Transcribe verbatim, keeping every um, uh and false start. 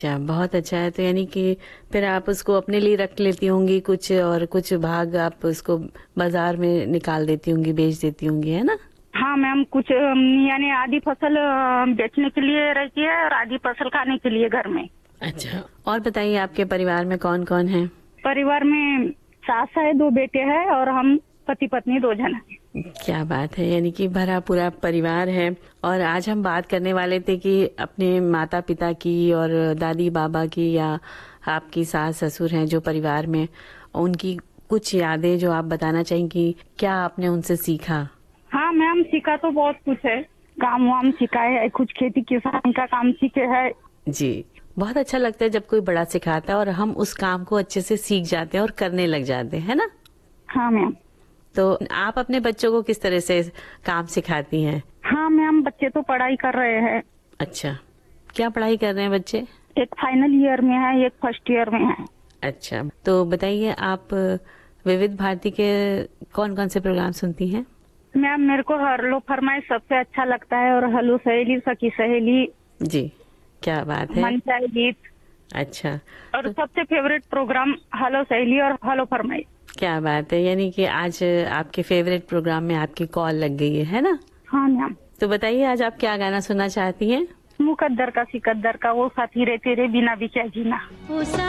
अच्छा, बहुत अच्छा है। तो यानी कि फिर आप उसको अपने लिए रख लेती होंगी कुछ, और कुछ भाग आप उसको बाजार में निकाल देती होंगी, बेच देती होंगी, है ना? हाँ मैम, कुछ अम, यानी आधी फसल अ, बेचने के लिए रहती है और आधी फसल खाने के लिए घर में। अच्छा, और बताइए आपके परिवार में कौन कौन है? परिवार में सास है, दो बेटे हैं और हम पति पत्नी दो जन हैं। क्या बात है, यानी कि भरा पूरा परिवार है। और आज हम बात करने वाले थे कि अपने माता पिता की और दादी बाबा की, या आपकी सास ससुर हैं जो परिवार में, उनकी कुछ यादें जो आप बताना चाहेंगी, क्या आपने उनसे सीखा? हाँ मैम, सीखा तो बहुत कुछ है। काम वाम सिखाए है, कुछ खेती किसान का काम सीखे है। जी, बहुत अच्छा लगता है जब कोई बड़ा सिखाता है और हम उस काम को अच्छे से सीख जाते हैं और करने लग जाते हैं, है ना? हाँ मैम। तो आप अपने बच्चों को किस तरह से काम सिखाती हैं? हाँ मैम, बच्चे तो पढ़ाई कर रहे हैं। अच्छा, क्या पढ़ाई कर रहे हैं बच्चे? एक फाइनल ईयर में है, एक फर्स्ट ईयर में है। अच्छा, तो बताइए आप विविध भारती के कौन कौन से प्रोग्राम सुनती हैं? मैम, मेरे को हलो फरमाइश सबसे अच्छा लगता है, और हलो सहेली सखी सहेली, जी, क्या बात है। मन चाहे गीत, अच्छा, और तो सबसे फेवरेट प्रोग्राम हलो सहेली और हलो फरमाइश। क्या बात है, यानी कि आज आपके फेवरेट प्रोग्राम में आपकी कॉल लग गई है है ना? हाँ मैम। तो बताइए आज आप क्या गाना सुनना चाहती हैं? मुकद्दर का सिकद्दर का वो साथी रे तेरे बिना भी क्या जीना।